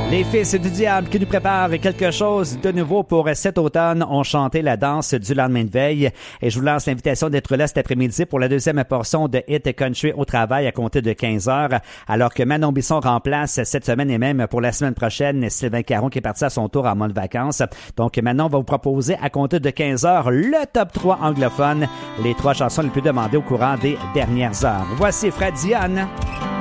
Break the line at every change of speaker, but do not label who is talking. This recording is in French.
Les Fils du Diable qui nous préparent quelque chose de nouveau pour cet automne ont chanté la danse du lendemain de veille. Et je vous lance l'invitation d'être là cet après-midi pour la deuxième portion de Hit Country au travail à compter de 15 heures. Alors que Manon Bisson remplace cette semaine et même pour la semaine prochaine Sylvain Caron qui est parti à son tour en mode vacances. Donc Manon va vous proposer à compter de 15 heures le top 3 anglophone. Les 3 chansons les plus demandées au courant des dernières heures. Voici Fred Dionne.